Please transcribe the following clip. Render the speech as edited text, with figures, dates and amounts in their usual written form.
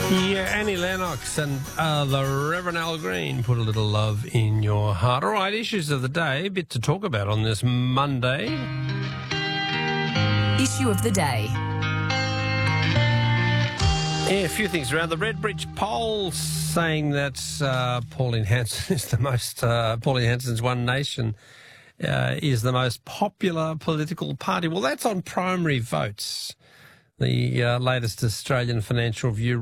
Yeah, Annie Lennox and the Reverend Al Green, Put a Little Love in Your Heart. All right, issues of the day, a bit to talk about on this Monday. Issue of the day. Yeah, a few things around. The Redbridge poll saying that Pauline Hanson is the most, Pauline Hanson's One Nation is the most popular political party. Well, that's on primary votes. The latest Australian Financial Review